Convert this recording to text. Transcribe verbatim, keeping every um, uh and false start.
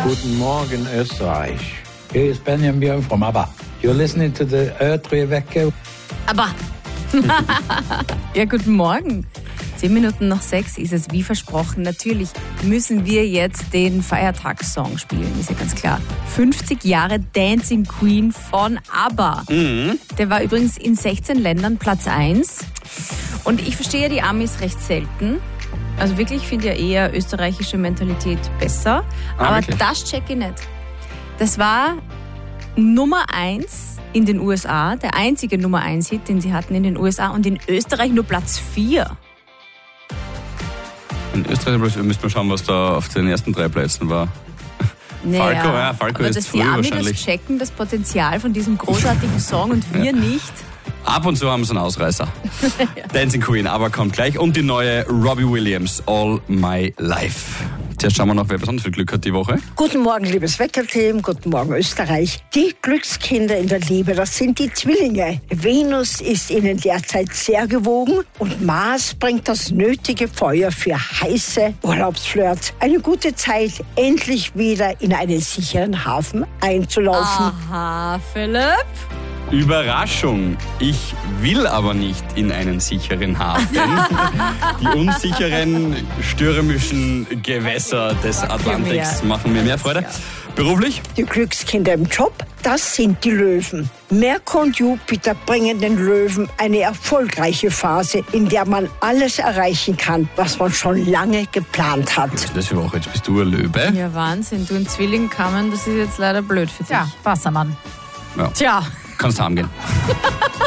Guten Morgen, Österreich. Here is Benjamin Björn from ABBA. You're listening to the Ö tre veckor. ABBA. Ja, guten Morgen. Zehn Minuten nach sechs ist es wie versprochen. Natürlich müssen wir jetzt den Feiertagssong spielen, ist ja ganz klar. fünfzig Jahre Dancing Queen von ABBA. Mhm. Der war übrigens in sechzehn Ländern Platz eins. Und ich verstehe die Amis recht selten. Also wirklich, ich finde ja eher österreichische Mentalität besser. Ah, Aber wirklich? das check ich nicht. Das war Nummer eins in den U S A, der einzige Nummer eins Hit, den sie hatten in den U S A, und in Österreich nur Platz vier. In Österreich müssen wir schauen, was da auf den ersten drei Plätzen war. Naja, Falco, ja, Falco aber ist dass früh die Amis wahrscheinlich. das checken, das Potenzial von diesem großartigen Song, und wir nicht. Ab und zu haben sie einen Ausreißer. Ja. Dancing Queen, aber kommt gleich. Und die neue Robbie Williams, All My Life. Zuerst schauen wir noch, wer besonders viel Glück hat die Woche. Guten Morgen, liebes Weckerteam. Guten Morgen, Österreich. Die Glückskinder in der Liebe, das sind die Zwillinge. Venus ist ihnen derzeit sehr gewogen und Mars bringt das nötige Feuer für heiße Urlaubsflirts. Eine gute Zeit, endlich wieder in einen sicheren Hafen einzulaufen. Aha, Philipp. Überraschung. Ich will aber nicht in einen sicheren Hafen. Die unsicheren, stürmischen Gewässer des Atlantiks machen mir mehr Freude. Beruflich? Die Glückskinder im Job, das sind die Löwen. Merkur und Jupiter bringen den Löwen eine erfolgreiche Phase, in der man alles erreichen kann, was man schon lange geplant hat. Was ist das für Woche? Jetzt bist du ein Löwe. Ja, Wahnsinn. Du und Zwilling kamen, das ist jetzt leider blöd für dich. Ja, Wassermann. Ja. Tja. Kannst heimgehen.